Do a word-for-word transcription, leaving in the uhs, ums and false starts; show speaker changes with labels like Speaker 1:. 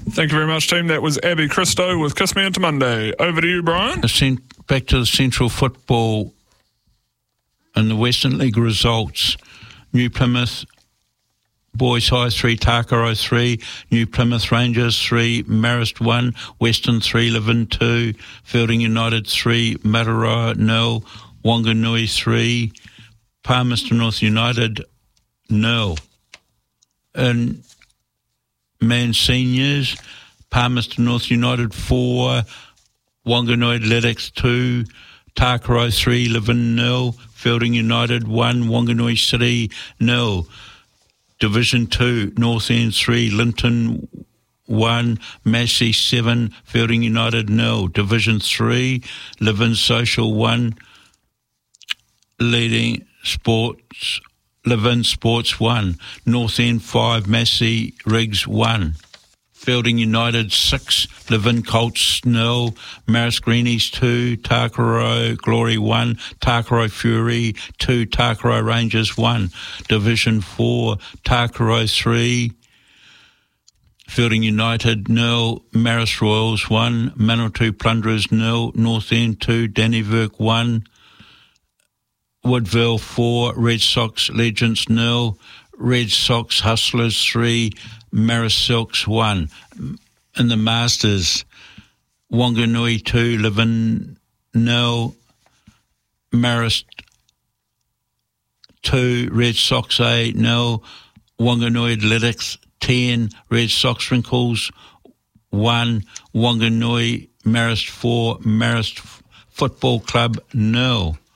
Speaker 1: Thank you very much, team. That was Abby Christo with Kiss Me Into Monday. Over to you, Brian.
Speaker 2: Back to the Central Football and the Western League results. New Plymouth Boys High three, Takaro three, New Plymouth Rangers three, Marist one, Western three, Leven two, Fielding United three, Mataroa nil, Wanganui three, Palmerston North United nil. And Man Seniors, Palmerston North United four, Wanganui Athletics two, Takaro three, Leven nil, Fielding United one, Wanganui City nil. Division two, North End three, Linton one, Massey seven, Fielding United nil. Division three, Leven Social one, Leading Sports, Leven Sports one, North End five, Massey Riggs one. Fielding United six, Leven Colts nil, Marist Greenies two, Takaro Glory one, Takaro Fury two, Takaro Rangers one. Division four, Takaro three, Fielding United nil, Marist Royals one, Manawatu Plunderers nil, North End two, Dannyverk one, Woodville four, Red Sox Legends nil, Red Sox Hustlers three, Marist Silks one. In the Masters, Wanganui two, Leven nil, Marist two, Red Sox A nil, Wanganui Athletics ten, Red Sox Wrinkles one, Wanganui Marist four, Marist Football Club nil.